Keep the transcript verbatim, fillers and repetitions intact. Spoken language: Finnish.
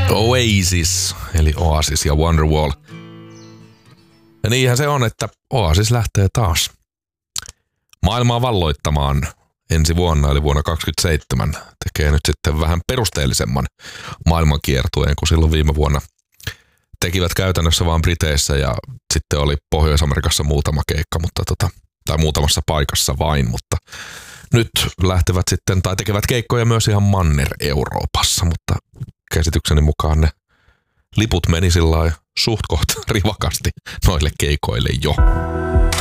Oasis, eli Oasis ja Wonderwall. Ja niinhän se on, että Oasis lähtee taas maailmaa valloittamaan ensi vuonna, eli vuonna kaksikymmentäseitsemän. Tekee nyt sitten vähän perusteellisemman maailmankiertueen kuin silloin viime vuonna. Tekivät käytännössä vaan Briteissä ja sitten oli Pohjois-Amerikassa muutama keikka, mutta tota, tai muutamassa paikassa vain, mutta nyt lähtevät sitten, tai tekevät keikkoja myös ihan Manner-Euroopassa, mutta käsitykseni mukaan ne liput meni sillä lailla suht koht rivakasti noille keikoille jo.